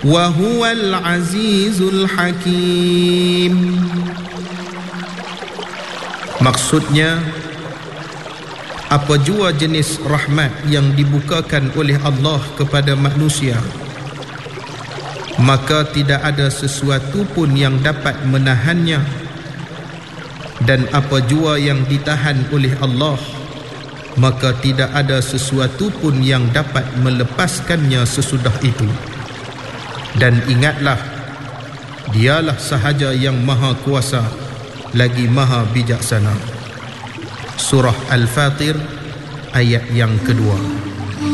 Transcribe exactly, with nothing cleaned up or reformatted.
wa huwal azizul hakim. Maksudnya, apa jua jenis rahmat yang dibukakan oleh Allah kepada manusia, maka tidak ada sesuatu pun yang dapat menahannya, dan apa jua yang ditahan oleh Allah, maka tidak ada sesuatu pun yang dapat melepaskannya sesudah itu. Dan ingatlah, dialah sahaja yang maha kuasa lagi maha bijaksana. Surah Al-Fatir ayat yang kedua.